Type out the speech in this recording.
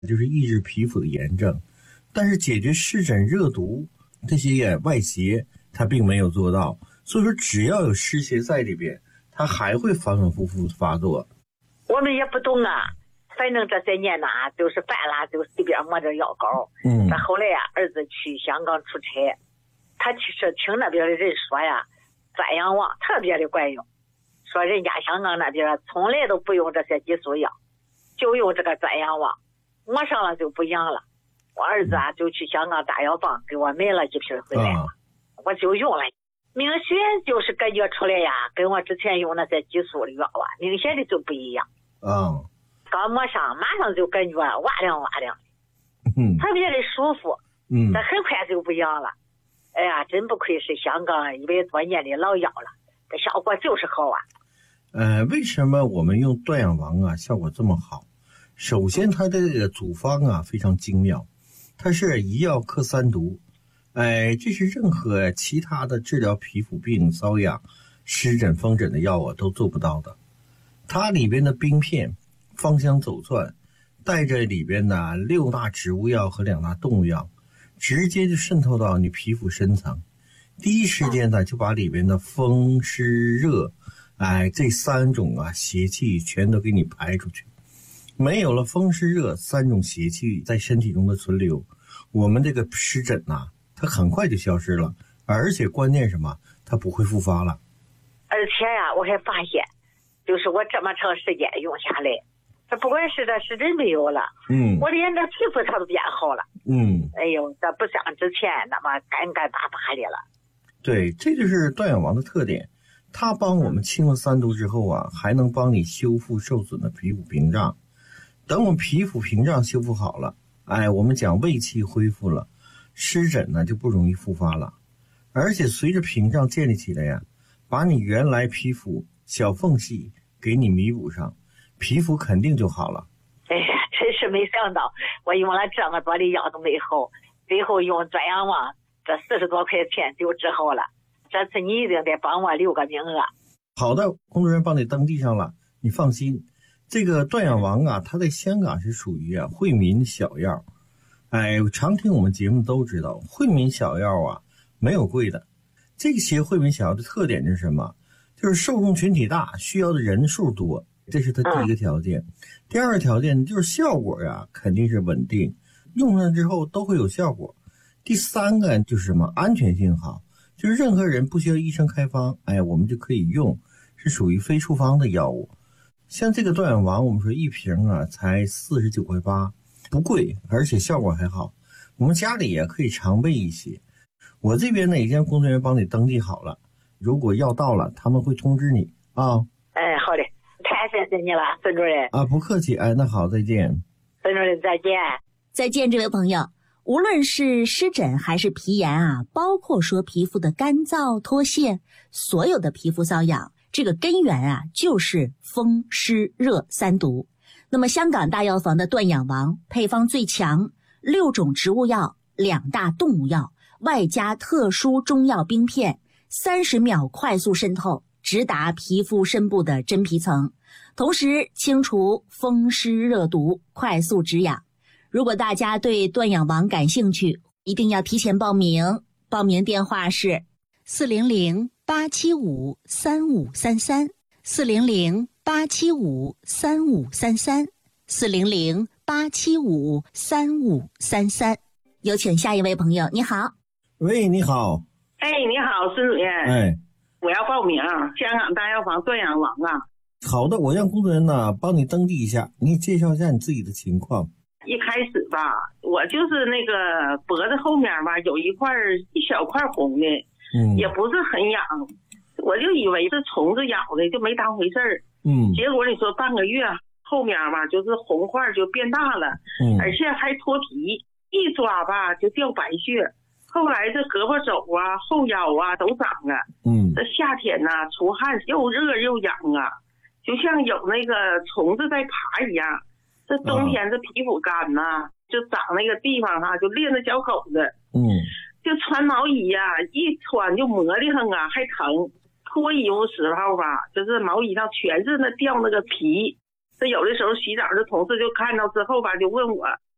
就是抑制皮肤的炎症，但是解决湿疹、热毒这些外邪，它并没有做到。所以说，只要有湿邪在里边，它还会反反复复发作。 我们也不懂啊，反正这些年呐，就是犯了就随便抹点药膏。这后来呀，儿子去香港出差，他其实听那边的人说呀，转阳王特别的管用，说人家香港那边从来都不用这些激素药，就用这个转阳王，抹上了就不痒了。我儿子啊就去香港大药房给我买了一瓶回来，我就用了，明显就是感觉出来呀，跟我之前用那些激素的药啊，明显的就不一样。刚抹上马上就感觉哇凉哇凉的，特别的舒服，这很快就不痒了。哎呀，真不愧是香港100多年的老药了，这效果就是好啊。 为什么我们用断阳王啊效果这么好？首先它的这个组方啊非常精妙，它是一药克3毒，这是任何其他的治疗皮肤病、瘙痒、湿疹、风疹的药啊都做不到的。它里边的冰片芳香走窜，带着里边的6大植物药和2大动物药，直接就渗透到你皮肤深层，第一时间呢就把里边的风湿热这3种邪气全都给你排出去。没有了风湿热3种邪气在身体中的存留，我们这个湿疹它很快就消失了，而且关键什么，它不会复发了。 而且呀，我还发现就是我这么长时间用下来，这不管是这湿疹没有了，我连这皮肤它都变好了，哎呦，这不像之前那么干干巴巴的了。 对，这就是断阳王的特点，它帮我们清了3毒之后还能帮你修复受损的皮肤屏障。等我们皮肤屏障修复好了，我们讲胃气恢复了，湿疹呢就不容易复发了。而且随着屏障建立起来把你原来皮肤小缝隙给你弥补上，皮肤肯定就好了。 哎呀，真是没想到，我用了这么多的药都没好，最后用断阳王这40多块钱就治好了。这次你一定得帮我留个名额。 好的，工作人员帮你登记上了，你放心。这个断阳王它在香港是属于惠民小药。常听我们节目都知道，惠民小药没有贵的。这些惠民小药的特点是什么？就是受众群体大，需要的人数多，这是它第一个条件。第二个条件就是效果肯定是稳定，用上之后都会有效果。第3个就是什么？安全性好，就是任何人不需要医生开方，我们就可以用，是属于非处方的药物。像这个断阳王，我们说一瓶才49.8块，不贵，而且效果还好。我们家里也可以常备一些。我这边呢已经工作人员帮你登记好了，如果要到了，他们会通知你啊。 好的，太谢谢你了，孙主任。 不客气。那好，再见。 孙主任再见。 再见，这位朋友。无论是湿疹还是皮炎包括说皮肤的干燥脱屑，所有的皮肤瘙痒，这个根源就是风湿热3毒。那么香港大药房的断阳王配方最强，6种植物药，2大动物药，外加特殊中药冰片，30秒快速渗透，直达皮肤深部的真皮层，同时清除风湿热毒，快速止痒。如果大家对断阳王感兴趣，一定要提前报名。报名电话是400-875-3533 400-875-3533 400-875-3533。有请下一位朋友。你好。 喂，你好。 你好，孙主任。我要报名香港大药房断阳王好的，我让工作人员帮你登记一下，你介绍一下你自己的情况。 一开始我就是那个脖子后面有一小块红的，也不是很痒，我就以为是虫子咬的，就没当回事儿。结果你说半个月后面就是红块就变大了，而且还脱皮，一抓就掉白屑。后来这胳膊肘后腰都长了。这夏天出汗又热又痒就像有那个虫子在爬一样。这冬天这皮肤干就长那个地方就裂着小口子。就穿毛衣一穿就磨得很还疼。脱衣服时候就是毛衣上全是那掉那个皮。这有的时候洗澡的同事就看到之后就问我，